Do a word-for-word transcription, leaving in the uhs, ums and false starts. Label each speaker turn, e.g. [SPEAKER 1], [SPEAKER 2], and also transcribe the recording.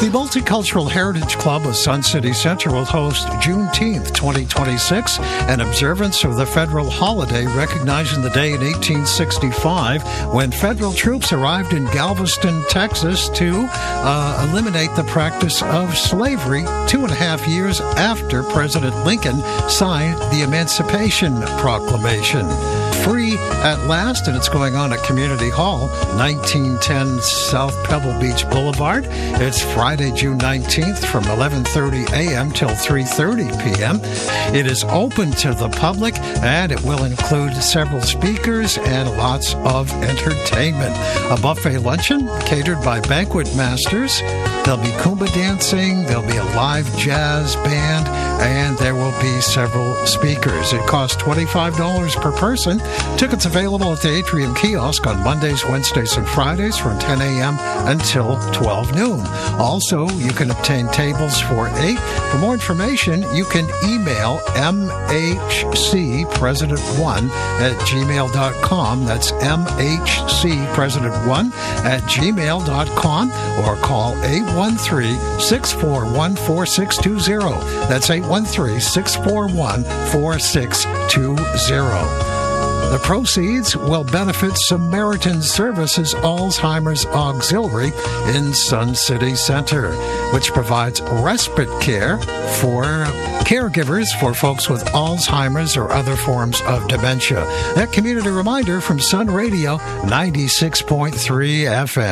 [SPEAKER 1] The Multicultural Heritage Club of Sun City Center will host Juneteenth twenty twenty-six, an observance of the federal holiday recognizing the day in eighteen sixty-five when federal troops arrived in Galveston, Texas to uh, eliminate the practice of slavery two and a half years after President Lincoln signed the Emancipation Proclamation. Free at last, and it's going on at Community Hall, nineteen ten South Pebble Beach Boulevard. It's Friday, June nineteenth from eleven thirty a.m. till three thirty p.m. It is open to the public, and it will include several speakers and lots of entertainment. A buffet luncheon catered by Banquet Masters. There'll be Kumba dancing, there'll be a live jazz band, and there will be several speakers. It costs twenty-five dollars per person. Tickets available at the Atrium Kiosk on Mondays, Wednesdays, and Fridays from ten a.m. until twelve noon. Also, you can obtain tables for eight. For more information, you can email m h c president one at gmail dot com. That's m h c president one at gmail dot com, or call eight one three, six four one, four six two zero. That's eight one three, six four one, four six two zero. The proceeds will benefit Samaritan Services Alzheimer's Auxiliary in Sun City Center, which provides respite care for caregivers for folks with Alzheimer's or other forms of dementia. That community reminder from Sun Radio ninety-six point three F M.